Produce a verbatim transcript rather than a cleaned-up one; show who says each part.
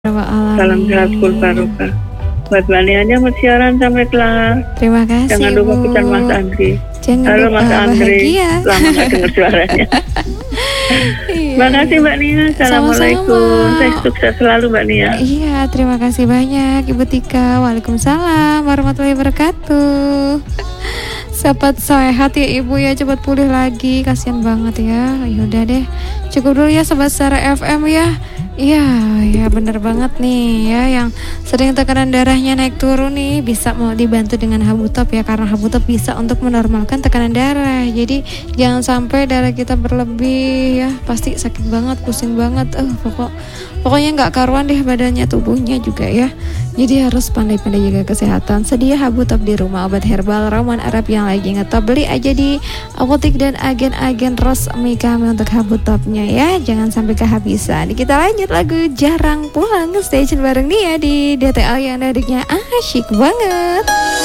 Speaker 1: Salam sehat full barokah. Buat Mbak Nianya mau siaran sampai kelar.
Speaker 2: Terima kasih,
Speaker 1: Jangan lupa
Speaker 2: Bu.
Speaker 1: pesan Mas Andri.
Speaker 2: Jangan
Speaker 1: Halo
Speaker 2: lupa
Speaker 1: Mas Andri,
Speaker 2: bahagia.
Speaker 1: lama gak dengar suaranya.
Speaker 2: Iya.
Speaker 1: Terima kasih Mbak Nia. Assalamualaikum.
Speaker 2: Sama-sama.
Speaker 1: Saya sukses selalu Mbak Nia.
Speaker 2: Iya, terima kasih banyak Ibu Tika. Waalaikumsalam warahmatullahi wabarakatuh. Cepat sehat ya Ibu ya, cepat pulih lagi. Kasihan banget ya. Yaudah deh, cukup dulu ya Sobat Secara F M ya. Iya, ya bener banget nih ya, yang sering tekanan darahnya naik turun nih bisa mau dibantu dengan Habutop ya, karena Habutop bisa untuk menormalkan tekanan darah. Jadi jangan sampai darah kita berlebih ya, pasti sakit banget, pusing banget. Eh uh, pokok pokoknya nggak karuan deh badannya, tubuhnya juga ya. Jadi harus pandai-pandai jaga kesehatan. Sedia Habutop di rumah, obat herbal ramuan Arab yang lagi ngetop. Beli aja di apotek dan agen-agen resmi kami untuk Habutopnya ya. Jangan sampai kehabisan. Kita lanjut lagu Jarang Pulang, stay tune bareng dia di D T L yang liriknya asyik banget.